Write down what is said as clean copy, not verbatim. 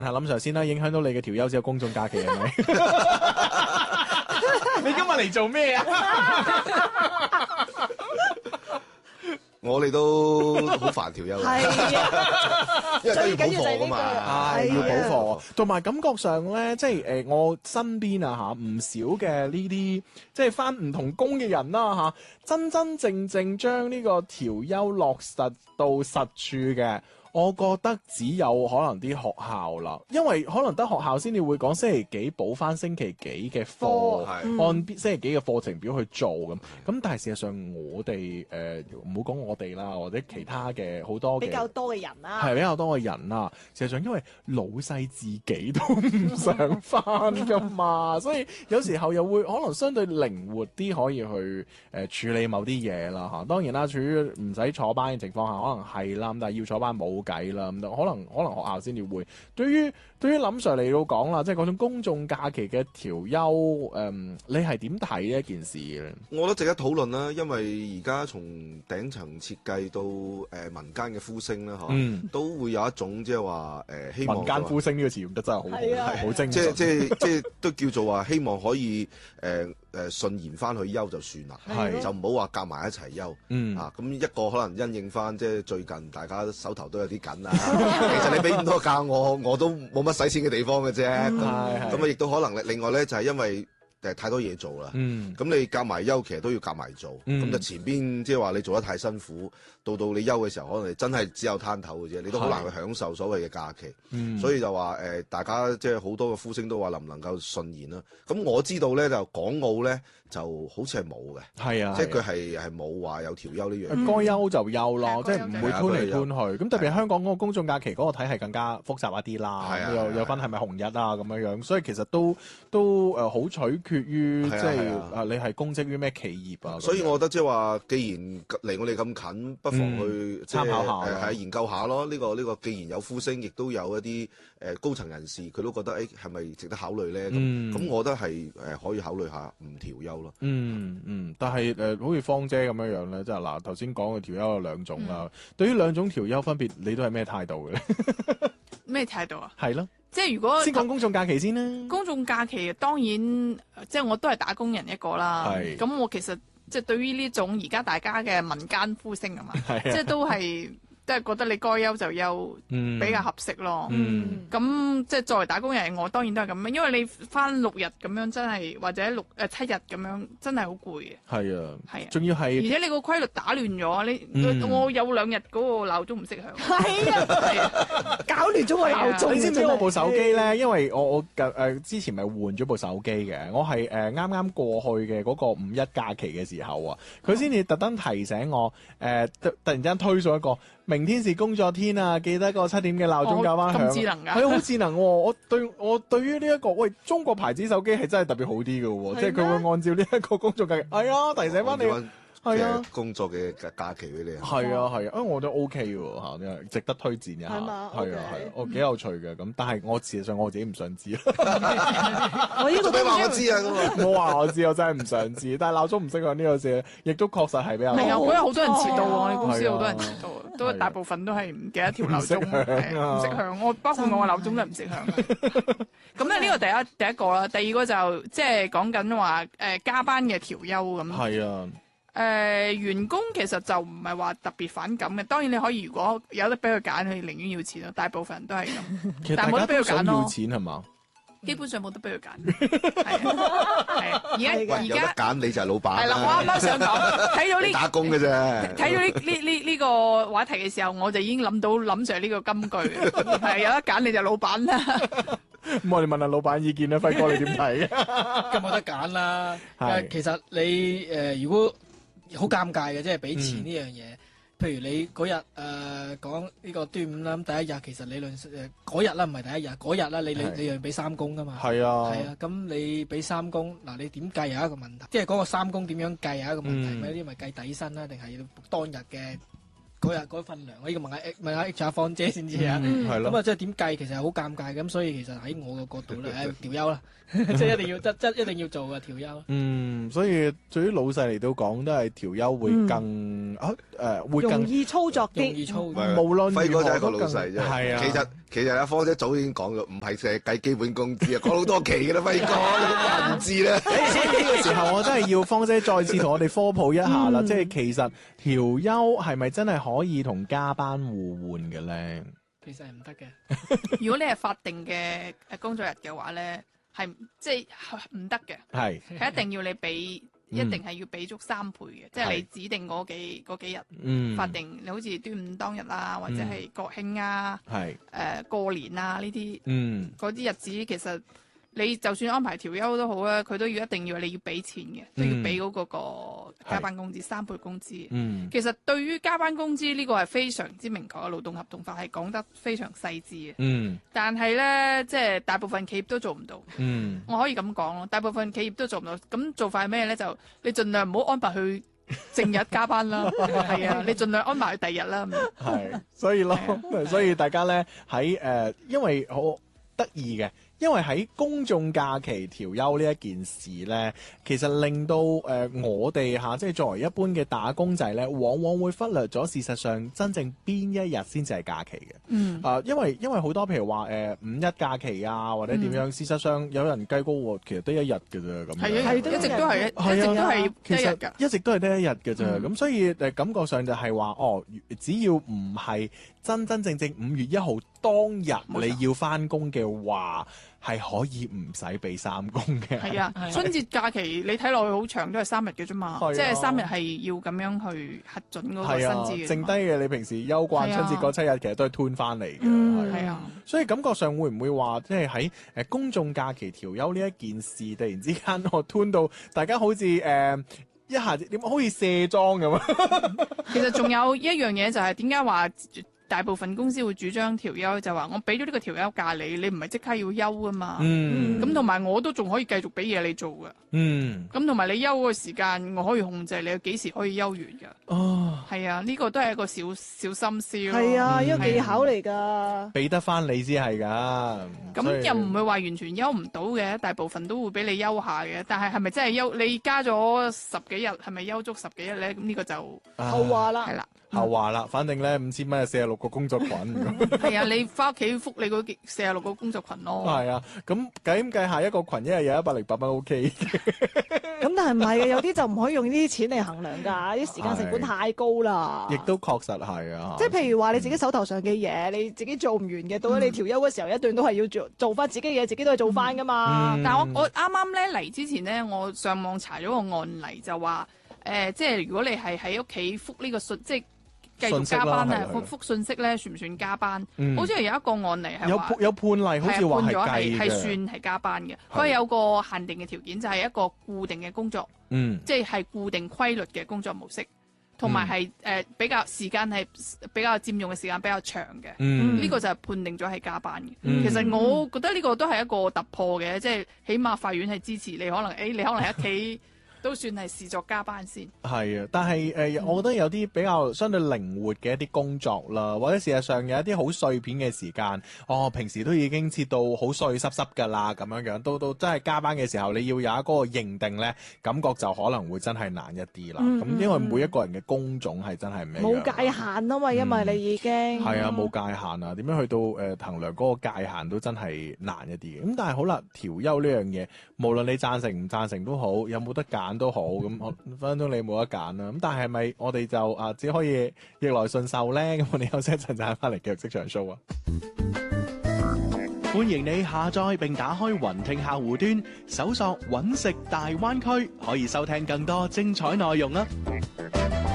係林 Sir 先啦，影響到你嘅調休只有公眾假期係咪？你今日嚟做咩啊？ 我哋都好煩調休嘅， 係啊， 因為都要補課㗎最緊要就係呢嘛。 係要補係課，同埋感覺上咧，即係我身邊啊唔少嘅呢啲即係翻唔同工嘅人啦真真正正將呢個調休落實到實處嘅。我覺得只有可能啲學校啦，因為可能得學校先至會講星期幾補翻星期幾嘅課，按星期幾嘅課程表去做咁。咁但係事實上我哋唔好講我哋啦，或者其他嘅好多嘅比較多嘅人啦， 係比較多嘅人啦。事實上因為老細自己都唔想翻噶嘛，所以有時候又會可能相對靈活啲，可以去處理某啲嘢啦嚇。當然啦，處於唔使坐班嘅情況下，可能係啦，但係要坐班冇計啦，咁可能學校先至會。對於林 Sir 嚟到講啦，即係嗰種公眾假期嘅調休，你係點睇呢一件事咧？ 我覺得值得討論啦，因為而家從頂層設計到民間嘅呼聲啦，都會有一種即係話希望民間呼聲呢個詞用得真係好好，好精準。 即都叫做話希望可以順延翻去休就算啦，就唔好話夾埋一齊休。咁一個可能因應翻即係最近大家手頭都有啲緊啦，其實你俾咁多假我都冇乜使錢嘅地方嘅啫。咁啊亦都可能另外咧就係因為太多嘢做啦，咁你夾埋休其實都要夾埋做，咁就前邊即係話你做得太辛苦，到你休嘅時候，可能你真係只有攤頭嘅啫，你都好難去享受所謂嘅假期。所以就話大家即係好多嘅呼聲都話能唔能夠順延啦。咁我知道咧就港澳咧就好似係冇嘅， 係啊， 即係佢係冇話有調休呢樣嘢， 該休就休咯，即係唔會搬嚟搬去。咁特別香港嗰個公眾假期嗰個體系更加複雜一啲啦，有分係咪紅日啊咁樣，所以其實都好取決於即係你係公職於咩企業啊。 所以我覺得即係話，既然離我哋咁近，不妨去參考下， 係研究下咯。呢個既然有呼聲，亦都有一啲高層人士，佢都覺得係咪值得考慮咧？咁我覺得係可以考慮下唔調休咯。 但係好似芳姐咁樣咧，即係嗱頭先講嘅調休有兩種啦。對於兩種調休分別，你都係咩態度嘅咧？ 咩態度啊？ 係咯。 即係如果先講公眾假期先啦。 公眾假期當然，即係我都係打工人一個啦。咁我其實即係對於呢種而家大家嘅民間呼聲啊嘛，即係都係覺得你該休就休，比較合適咯。咁即係作為打工人，我當然都係咁樣，因為你翻6日咁樣真係，或者7日咁樣真係好攰嘅。 係啊，係啊，仲要係而且你個規律打亂咗，我有2日嗰個鬧鐘唔識響。 係啊，搞亂咗個鬧鐘。 你知唔知我部手機咧？因為我之前咪換咗部手機嘅，我係啱啱過去嘅嗰個5一假期嘅時候啊，佢先至特登提醒我，突然間推咗一個。明天是工作天啊！記得個7點嘅鬧鐘校翻響。 咁智能㗎？ 係好智能喎！我對於呢一個中國牌子手機係真係特別好啲嘅喎，即係佢會按照呢一個工作假期，係啊，提醒翻你。係啊， 工作嘅假期俾你。 係啊，我覺得 OK 喎嚇，值得推薦一下。係嘛？ 係啊，我幾有趣嘅咁，但係我事實上我自己唔想知。 我呢個都話我知啊，咁我話我知，我真係唔想知。但係鬧鐘唔識響呢個事，亦都確實係比較。 係啊，嗰日好多人遲到喎，我哋公司好多人遲到，都大部分都係唔記得調鬧鐘，唔識響。我包括我個鬧鐘都唔識響。咁咧呢個第一個啦，第二個就即係講緊話加班嘅調休咁。 係啊。 員工其實就唔係話特別反感嘅，當然你可以如果有得俾佢揀，佢寧願要錢咯。大部分人都係咁，但係冇得俾佢揀咯。 要錢係嘛？ 基本上冇得俾佢揀。係而家揀你就係老闆。 係啦，我啱啱想講，睇到呢打工嘅啫。 睇到呢個話題嘅時候，我就已經諗到林 Sir 呢個金句，係有得揀你就老闆啦。 咁我哋問下老闆意見啦，輝哥你點睇？ 咁冇得揀啦。其實你如果好尷尬嘅，即係俾錢呢樣嘢。譬如你嗰日講呢個端午啦，咁第一日其實理論嗰日啦，唔係第一日，嗰日啦，你要俾3工噶嘛。係啊。係啊，咁你俾3工，嗱你點計有一個問題，即係嗰個3工點樣計有一個問題，有啲咪計底薪啦，定係當日嘅嗰日嗰份糧？我呢個問下 HR 芳姐先知啊。係咯。咁啊，即係點計其實係好尷尬咁，所以其實喺我嘅角度咧，調休啦，即係一定要做嘅調休。 所以對於老細嚟到講，都係調休會更會更容易操作啲。 容易操作。 無論輝哥就係一個老細啫。 係啊。 其實阿芳姐早已經講咗，唔係淨係計基本工資啊，講好多期嘅啦，輝哥，你咁話唔知咧。 所以呢個時候我真係要芳姐再次同我哋科普一下啦，即係其實調休係咪真係可以同加班互換嘅咧？ 其實係唔得嘅。 如果你係法定嘅工作日嘅話咧，係即係唔得嘅。係一定要你俾，一定係要俾足3倍嘅，即係你指定嗰幾日。法定你好似端午當日啦，或者係國慶啊，過年啊呢啲，嗰啲日子其實你就算安排調休都好啦，佢都一定要你要俾錢嘅，都要俾嗰個加班工資3倍工資。其實對於加班工資呢個係非常之明確嘅，勞動合同法係講得非常細緻嘅。但係咧，即係大部分企業都做唔到。我可以咁講咯，大部分企業都做唔到。咁做法係咩咧？就你盡量唔好安排去正日加班啦。係啊，你盡量安排去第二日啦。 係，所以咯，所以大家咧喺因為好得意嘅。因為喺公眾假期調休呢一件事呢，其實令到我哋即係作為一般嘅打工仔呢，往往會忽略咗事實上真正邊一日先至係假期嘅。因為好多譬如話五一假期啊，或者點樣，事實上有人計過喎，其實得一日嘅啫咁。係啊，一直都係其實一直都係得一日嘅啫。咁所以感覺上就係話，只要唔係真真正正5月1號當日你要翻工嘅話，係可以唔使俾3工嘅。係啊， 春節假期你睇落去好長，都係3日嘅啫嘛。即係3日係要咁樣去核准嗰個薪資嘅。 剩低嘅你平時休慣春節嗰7日，其實都係吞翻嚟嘅。係啊，所以感覺上會唔會話，即係喺公眾假期調休呢一件事，突然之間我吞到大家好似一下子點好似卸妝咁啊？ 其實仲有一樣嘢就係點解話大部分公司會主張調休，就話我俾咗呢個調休假你唔係即刻要休啊嘛。咁同埋我都仲可以繼續俾嘢你做嘅。咁同埋你休嗰個時間，我可以控制你幾時可以休完㗎。係啊，呢個都係一個小心思咯。 係啊，呢個技巧嚟㗎。 俾得翻你先係㗎。 咁又唔會話完全休唔到嘅，大部分都會俾你休下嘅。但係係咪真係休？你加咗10幾日，係咪休足10幾日咧？咁呢個就後話啦。 係啦。 後話啦，反正咧5000蚊係46個工作群。 係啊，你翻屋企覆你嗰46個工作群咯。 係啊，咁計下一個群一日有108蚊 OK。 咁但係唔係嘅，有啲就唔可以用呢啲錢嚟衡量㗎，啲時間成本太高啦。 亦都確實係啊。 即係譬如話你自己手頭上嘅嘢，你自己做唔完嘅，到咗你調休嘅時候，一段都係要做翻自己嘅嘢，自己都係做翻㗎嘛。 但係我啱啱咧嚟之前咧，我上網查咗個案例，就話即係如果你係喺屋企覆呢個信，即係繼續加班啊，覆信息咧，算唔算加班？好似係有一個案例係話有判例，好似話係算係加班嘅。佢有個限定嘅條件，就係一個固定嘅工作，即係固定規律嘅工作模式，同埋係比較時間係比較佔用嘅時間比較長嘅。呢個就係判定咗係加班嘅。其實我覺得呢個都係一個突破嘅，即係起碼法院係支持你，可能你可能喺屋企都算係視作加班先。係啊，但係我覺得有啲比較相對靈活嘅一啲工作啦，或者事實上有一啲好碎片嘅時間，平時都已經切到好碎濕濕㗎啦，咁樣到真係加班嘅時候，你要有一個認定咧，感覺就可能會真係難一啲啦。咁因為每一個人嘅工種係真係唔一樣。 冇界限啊嘛，因為你已經係啊，冇界限啊，點樣去到衡量嗰個界限都真係難一啲嘅。咁但係好啦，調休呢樣嘢，無論你贊成唔贊成都好，有冇得揀都好，咁分分鐘你冇得揀啦。咁但係咪我哋就只可以逆來順受咧？咁我哋休息一陣就翻嚟繼續職場 show 啊！ 歡迎你下載並打開雲聽客戶端，搜索揾食大灣區，可以收聽更多精彩內容啊！